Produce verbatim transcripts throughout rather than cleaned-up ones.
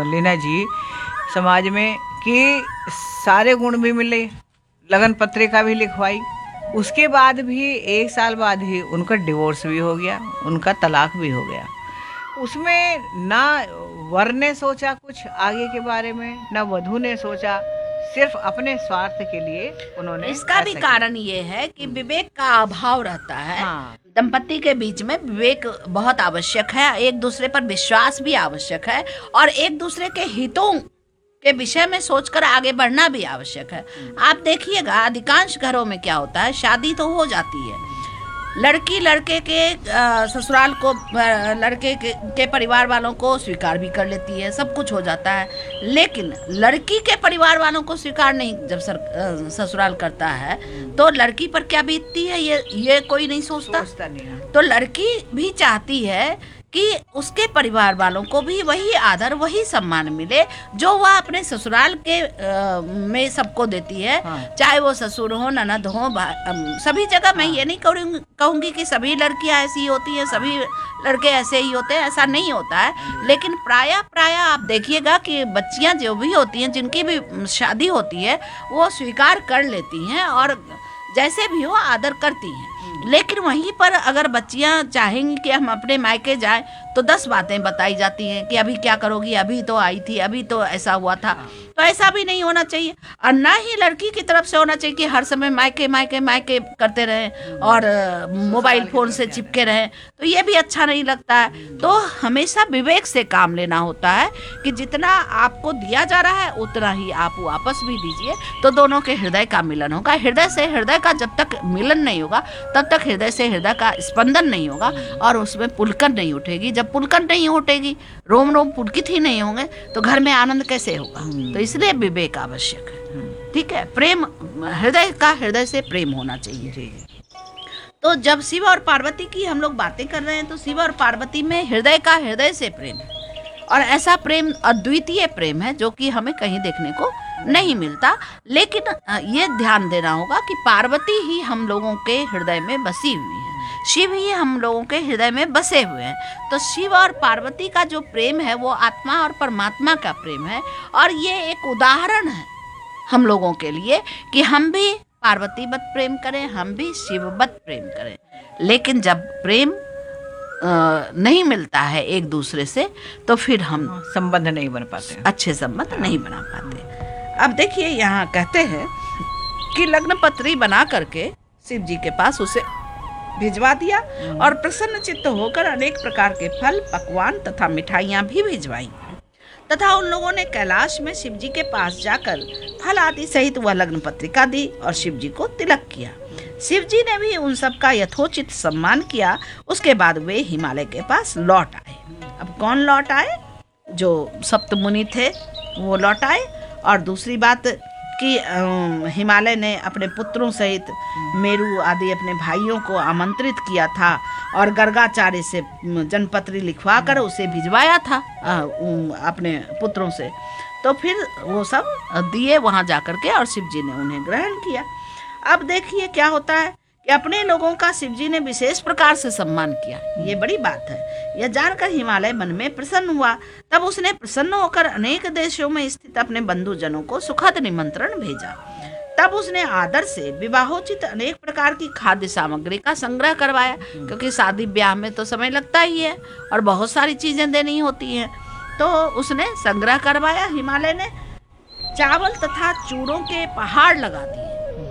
लीना जी समाज में कि सारे गुण भी मिले, लगन पत्रिका भी लिखवाई, उसके बाद भी एक साल बाद ही उनका डिवोर्स भी हो गया, उनका तलाक भी हो गया। उसमें ना वर ने सोचा कुछ आगे के बारे में, ना वधू ने सोचा, सिर्फ अपने स्वार्थ के लिए उन्होंने इसका भी ऐसा कारण किया। ये है कि विवेक का अभाव रहता है। हाँ, दंपति के बीच में विवेक बहुत आवश्यक है, एक दूसरे पर विश्वास भी आवश्यक है, और एक दूसरे के हितों के विषय में सोचकर आगे बढ़ना भी आवश्यक है। आप देखिएगा अधिकांश घरों में क्या होता है, शादी तो हो जाती है, लड़की लड़के के अ, ससुराल को अ, लड़के के, के परिवार वालों को स्वीकार भी कर लेती है, सब कुछ हो जाता है, लेकिन लड़की के परिवार वालों को स्वीकार नहीं जब सर, अ, ससुराल करता है तो लड़की पर क्या बीतती है ये ये कोई नहीं सोचता। सोचता नहीं है। तो लड़की भी चाहती है कि उसके परिवार वालों को भी वही आदर वही सम्मान मिले जो वह अपने ससुराल के अ, में सबको देती है। हाँ। चाहे वो ससुर हो, ननद हो, भा- अम, सभी जगह। मैं ये नहीं कहूँगी कहूँगी कि सभी लड़कियां ऐसी ही होती हैं, सभी लड़के ऐसे ही होते हैं, ऐसा नहीं होता है। लेकिन प्रायः प्रायः आप देखिएगा कि बच्चियां जो भी होती हैं, जिनकी भी शादी होती है, वो स्वीकार कर लेती हैं और जैसे भी हो आदर करती हैं। लेकिन वहीं पर अगर बच्चियां चाहेंगी कि हम अपने मायके जाएं तो दस बातें बताई जाती हैं कि अभी क्या करोगी, अभी तो आई थी, अभी तो ऐसा हुआ था। तो ऐसा भी नहीं होना चाहिए, और ना ही लड़की की तरफ से होना चाहिए कि हर समय मायके मायके मायके करते रहें और अ, मोबाइल फोन से चिपके रहें, तो ये भी अच्छा नहीं लगता है। तो हमेशा विवेक से काम लेना होता है कि जितना आपको दिया जा रहा है उतना ही आप वापस भी दीजिए, तो दोनों के हृदय का मिलन होगा। हृदय से हृदय का जब तक मिलन नहीं होगा तब तक हृदय से हृदय का स्पंदन नहीं होगा और उसमें पुलकन नहीं उठेगी। जब पुलकन नहीं उठेगी, रोम रोम पुलकित ही नहीं होंगे, तो घर में आनंद कैसे होगा। तो इसलिए विवेक आवश्यक है। ठीक है, प्रेम, हृदय का हृदय से प्रेम होना चाहिए। जी। तो जब शिव और पार्वती की हम लोग बातें कर रहे हैं तो शिव और पार्वती में हृदय का हृदय से प्रेम है, और ऐसा प्रेम अद्वितीय प्रेम है जो कि हमें कहीं देखने को नहीं मिलता। लेकिन अ, ये ध्यान देना होगा कि पार्वती ही हम लोगों के हृदय में बसी हुई है, शिव ही हम लोगों के हृदय में बसे हुए हैं। तो शिव और पार्वती का जो प्रेम है वो आत्मा और परमात्मा का प्रेम है, और ये एक उदाहरण है हम लोगों के लिए कि हम भी पार्वती वत प्रेम करें, हम भी शिव वत प्रेम करें। लेकिन जब प्रेम अ, नहीं मिलता है एक दूसरे से तो फिर हम हाँ, संबंध नहीं बन पाते। अच्छे संबंध नहीं बना पाते। अब देखिए यहाँ कहते हैं कि लग्न पत्री बना करके शिव जी के पास उसे भिजवा दिया और प्रसन्न चित्त होकर अनेक प्रकार के फल, पकवान तथा मिठाइयाँ भी भिजवाई, तथा उन लोगों ने कैलाश में शिव जी के पास जाकर फल आदि सहित वह लग्न पत्रिका दी और शिव जी को तिलक किया। शिव जी ने भी उन सब का यथोचित सम्मान किया। उसके बाद वे हिमालय के पास लौट आए। अब कौन लौट आए? जो सप्त मुनि थे वो लौट आए। और दूसरी बात कि अम, हिमालय ने अपने पुत्रों सहित मेरू आदि अपने भाइयों को आमंत्रित किया था और गर्गाचार्य से जनपत्री लिखवा कर उसे भिजवाया था अ, उम, अपने पुत्रों से। तो फिर वो सब दिए वहाँ जाकर के, और शिव जी ने उन्हें ग्रहण किया। अब देखिए क्या होता है कि अपने लोगों का शिव जी ने विशेष प्रकार से सम्मान किया, ये बड़ी बात है। यह जानकर हिमालय मन में प्रसन्न हुआ। तब उसने प्रसन्न होकर अनेक देशों में स्थित अपने बंधुजनों को सुखद निमंत्रण भेजा। तब उसने आदर से विवाहोचित अनेक प्रकार की खाद्य सामग्री का संग्रह करवाया, क्योंकि शादी ब्याह में तो समय लगता ही है और बहुत सारी चीजें देनी होती हैं। तो उसने संग्रह करवाया। हिमालय ने चावल तथा चूड़ों के पहाड़ लगा दिए,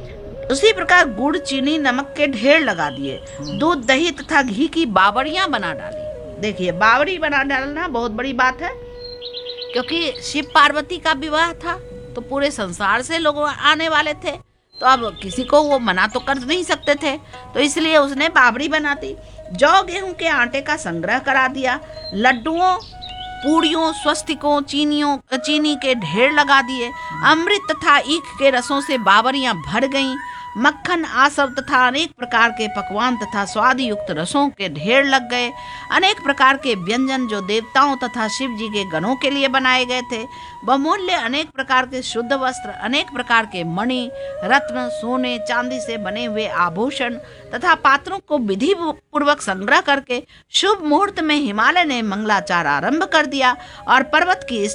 उसी प्रकार गुड़, चीनी, नमक के ढेर लगा दिए, दूध, दही तथा घी की बावड़ियां बना डाली। देखिए, बावड़ी बना डालना बहुत बड़ी बात है, क्योंकि शिव पार्वती का विवाह था तो पूरे संसार से लोग आने वाले थे, तो अब किसी को वो मना तो कर नहीं सकते थे, तो इसलिए उसने बावड़ी बना दी। जौ गेहूं के आटे का संग्रह करा दिया, लड्डुओं, पूड़ियों, स्वस्तिकों, चीनियों चीनी के ढेर लगा दिए, अमृत तथा ईख के रसों से बावरियां भर गईं, मक्खन, आसव तथा अनेक प्रकार के पकवान तथा स्वाद युक्त रसों के ढेर लग गए। अनेक प्रकार के व्यंजन जो देवताओं तथा शिव जी के गणों के लिए बनाए गए थे, बहुमूल्य अनेक प्रकार के शुद्ध वस्त्र, अनेक प्रकार के मणि, रत्न, सोने, चांदी से बने हुए आभूषण तथा पात्रों को विधि पूर्वक संग्रह करके शुभ मुहूर्त में हिमालय ने मंगलाचार आरंभ कर दिया और पर्वत की